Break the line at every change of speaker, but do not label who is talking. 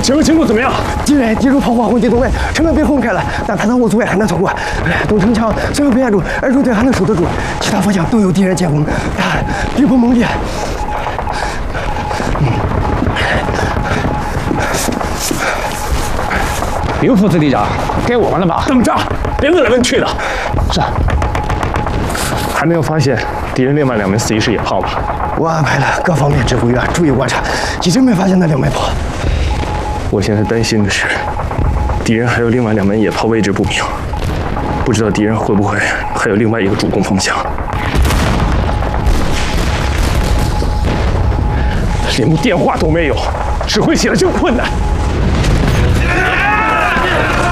前面情况怎么样？
敌人敌入炮火红地洞外，城门被轰开了，但排挡我阻碍还能通过。东城墙虽然被按住，而主队还能守得住，其他方向都有敌人进攻，逼迫猛烈。
刘副子队长，该我们了吧？
等着，别问来问去的。
是。
还没有发现敌人另外2枚4.1式野炮吧？
我安排了各方面指挥员注意观察，一直没发现那2枚炮。
我现在担心的是，敌人还有另外2门野炮位置不明，不知道敌人会不会还有另外一个主攻方向。连部电话都没有，指挥起来真困难。